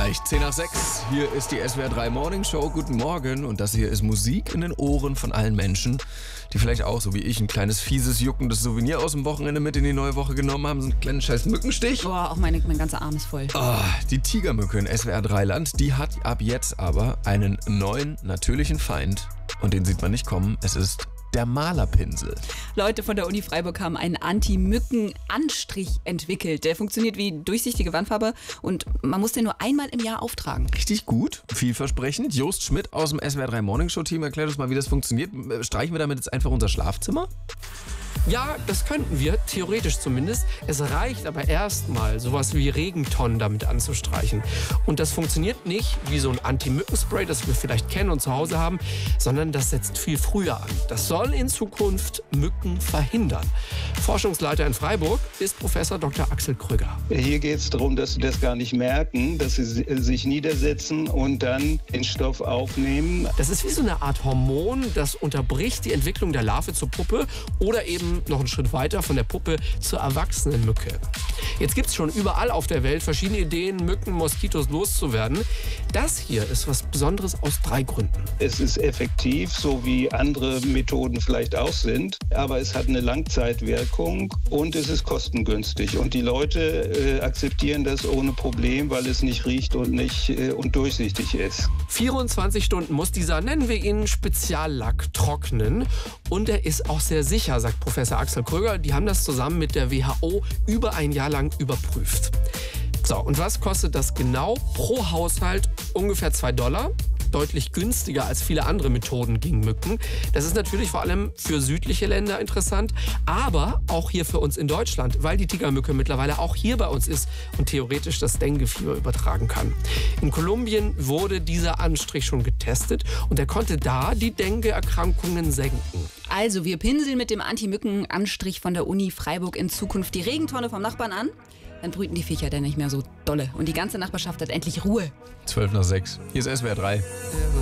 Gleich 10 nach 6. Hier ist die SWR 3 Morning Show. Guten Morgen. Und das hier ist Musik in den Ohren von allen Menschen, die vielleicht auch, so wie ich, ein kleines fieses, juckendes Souvenir aus dem Wochenende mit in die neue Woche genommen haben. So einen kleinen scheiß Mückenstich. Boah, auch mein ganzer Arm ist voll. Oh, die Tigermücke in SWR 3 Land, die hat ab jetzt aber einen neuen, natürlichen Feind. Und den sieht man nicht kommen. Es ist der Malerpinsel. Leute von der Uni Freiburg haben einen Anti-Mücken-Anstrich entwickelt. Der funktioniert wie durchsichtige Wandfarbe und man muss den nur einmal im Jahr auftragen. Richtig gut, vielversprechend. Jost Schmidt aus dem SWR 3 Morning Show Team erklärt uns mal, wie das funktioniert. Streichen wir damit jetzt einfach unser Schlafzimmer? Ja, das könnten wir, theoretisch zumindest. Es reicht aber erstmal, sowas wie Regentonnen damit anzustreichen. Und das funktioniert nicht wie so ein Anti-Mückenspray, das wir vielleicht kennen und zu Hause haben, sondern das setzt viel früher an. Das soll in Zukunft Mücken verhindern. Forschungsleiter in Freiburg ist Professor Dr. Axel Krüger. Hier geht es darum, dass sie das gar nicht merken, dass sie sich niedersetzen und dann den Stoff aufnehmen. Das ist wie so eine Art Hormon, das unterbricht die Entwicklung der Larve zur Puppe oder eben noch einen Schritt weiter von der Puppe zur erwachsenen Mücke. Jetzt gibt es schon überall auf der Welt verschiedene Ideen, Mücken, Moskitos loszuwerden. Das hier ist was Besonderes aus 3 Gründen. Es ist effektiv, so wie andere Methoden vielleicht auch sind, aber es hat eine Langzeitwirkung und es ist kostengünstig. Und die Leute akzeptieren das ohne Problem, weil es nicht riecht und nicht und durchsichtig ist. 24 Stunden muss dieser, nennen wir ihn, Speziallack trocknen. Und er ist auch sehr sicher, sagt Professor Axel Krüger. Die haben das zusammen mit der WHO über ein Jahr lang überprüft. So, und was kostet das genau? Pro Haushalt ungefähr $2. Deutlich günstiger als viele andere Methoden gegen Mücken. Das ist natürlich vor allem für südliche Länder interessant, aber auch hier für uns in Deutschland, weil die Tigermücke mittlerweile auch hier bei uns ist und theoretisch das Dengue-Fieber übertragen kann. In Kolumbien wurde dieser Anstrich schon getestet und er konnte da die Dengue-Erkrankungen senken. Also, wir pinseln mit dem Anti-Mücken-Anstrich von der Uni Freiburg in Zukunft die Regentonne vom Nachbarn an. Dann brüten die Viecher dann nicht mehr so dolle. Und die ganze Nachbarschaft hat endlich Ruhe. 12 nach 6. Hier ist SWR 3.